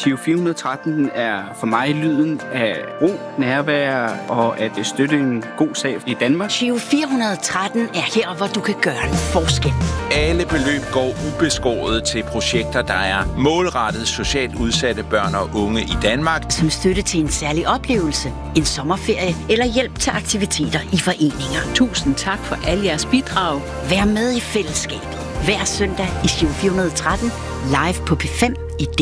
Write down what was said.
Giro 413 er for mig lyden af ro, nærvær og at støtte en god sag i Danmark. Giro 413 er her, hvor du kan gøre en forskel. Alle beløb går ubeskåret til projekter, der er målrettet socialt udsatte børn og unge i Danmark. Som støtte til en særlig oplevelse, en sommerferie eller hjælp til aktiviteter i foreninger. Tusind tak for alle jeres bidrag. Vær med i fællesskabet hver søndag i Giro 413 live på P5 i